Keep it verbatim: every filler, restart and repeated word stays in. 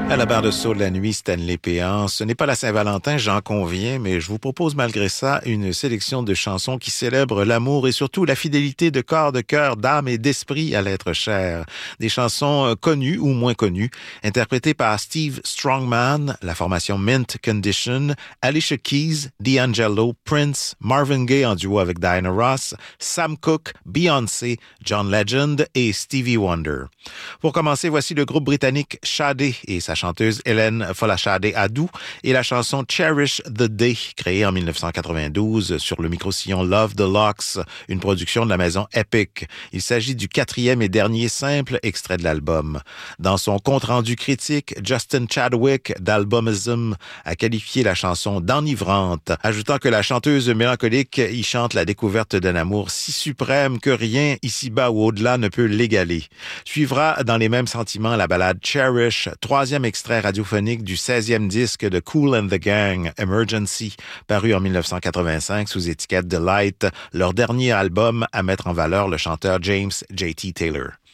À la barre de saut de la nuit, Stanley Péan. Ce n'est pas la Saint-Valentin, j'en conviens, mais je vous propose malgré ça une sélection de chansons qui célèbrent l'amour et surtout la fidélité de corps, de cœur, d'âme et d'esprit à l'être cher. Des chansons connues ou moins connues, interprétées par Steve Strongman, la formation Mint Condition, Alicia Keys, D'Angelo, Prince, Marvin Gaye en duo avec Diana Ross, Sam Cooke, Beyoncé, John Legend et Stevie Wonder. Pour commencer, voici le groupe britannique Sade et sa chanteuse Hélène Folashade Adou et la chanson Cherish the Day, créée en dix-neuf cent quatre-vingt-douze sur le micro-sillon Love the Locks, une production de la maison Epic. Il s'agit du quatrième et dernier simple extrait de l'album. Dans son compte-rendu critique, Justin Chadwick d'Albumism a qualifié la chanson d'enivrante, ajoutant que la chanteuse mélancolique y chante la découverte d'un amour si suprême que rien ici-bas ou au-delà ne peut l'égaler. Suivra dans les mêmes sentiments la ballade Cherish, troisième extrait radiophonique du seizième disque de Kool and the Gang, Emergency, paru en dix-neuf cent quatre-vingt-cinq sous étiquette de Light, leur dernier album à mettre en valeur le chanteur James J T Taylor.